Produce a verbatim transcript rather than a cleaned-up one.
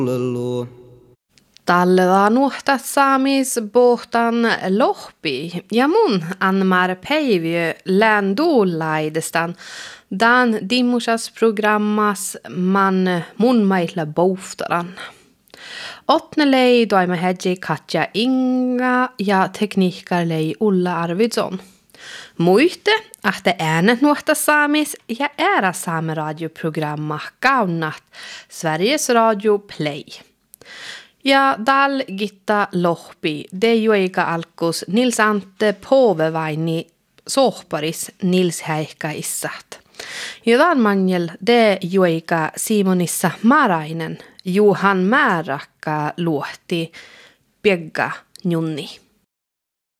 Tallella nuhtat saamis pohtan lohpi ja mun anmar päivjö län duulaidestan dan dimmusas programmas man mun maitla bohtaran. Åttnelei toimme hedji Katja Inga ja tekniikkarlei Ulla Arvidsson. Muiste, että äänet nuhta saamis ja ära sameradioprogramma kaunat Sveriges Radio Play. Ja dal gitta lohpi, de joika alkus Nils Ante Povevaini sohparis Nils Häikka issat. Ja dal manjel de joika Simonissa Marainen Johan Määrakka luohti Pegga Njunni.